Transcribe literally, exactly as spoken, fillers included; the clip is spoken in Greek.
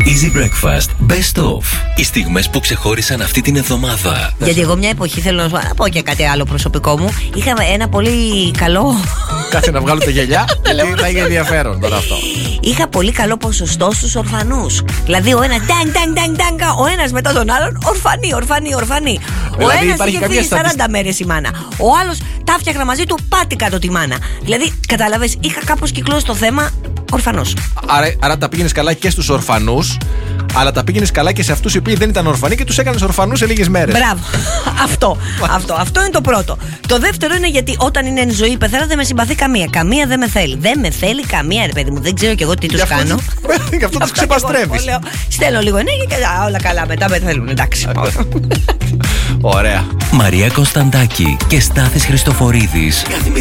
Easy Breakfast Best Of. Οι στιγμές που ξεχώρισαν αυτή την εβδομάδα. Γιατί εγώ μια εποχή, θέλω να πω και κάτι άλλο προσωπικό μου, είχα ένα πολύ καλό. Κάτσε να βγάλω τα γυαλιά, γιατί θα είχε ενδιαφέρον τώρα αυτό. Είχα πολύ καλό ποσοστό στους ορφανούς. Δηλαδή ο ένας τάγκ, τάγκ, τάγκ, τάγκ, ο ένας μετά τον άλλον ορφανή, ορφανή, ορφανή. Δηλαδή, ο ένας είχε φύγει στατισ... σαράντα μέρες η μάνα. Ο άλλος τα φτιάχνα μαζί του, πάτη κάτω τη μάνα. Δηλαδή, κατάλαβες, είχα κάπως κυκλώσει το θέμα ορφανός. Άρα, άρα τα πήγαινες καλά και στους ορφανούς, αλλά τα πήγαινες καλά και σε αυτούς οι οποίοι δεν ήταν ορφανοί και τους έκανες ορφανούς σε λίγες μέρες. Μπράβο. αυτό, αυτό. Αυτό είναι το πρώτο. Το δεύτερο είναι γιατί όταν είναι εν ζωή η πεθέρα δεν με συμπαθεί καμία. Καμία δεν με θέλει. Δεν με θέλει καμία, ρε παιδί μου. Δεν ξέρω κι εγώ τι τους κάνω. Γι' αυτό τους ξεπαστρεύεις. Στέλνω λίγο ενέργεια και όλα καλά. Μετά με θέλουν. Εντάξει. Ωραία. Μαρία Κωνσταντάκη και Στάθης Χριστοφορίδης.